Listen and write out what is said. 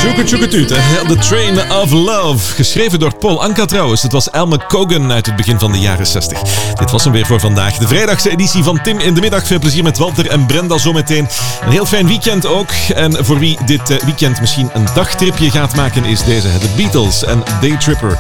Tjoeke-tjoeke-toet, The Train of Love. Geschreven door Paul Anka trouwens. Het was Elmer Cogan uit het begin van de jaren 60. Dit was hem weer voor vandaag. De vrijdagse editie van Tim in de Middag. Veel plezier met Walter en Brenda zometeen. Een heel fijn weekend ook. En voor wie dit weekend misschien een dagtripje gaat maken is deze. The Beatles en Daytripper.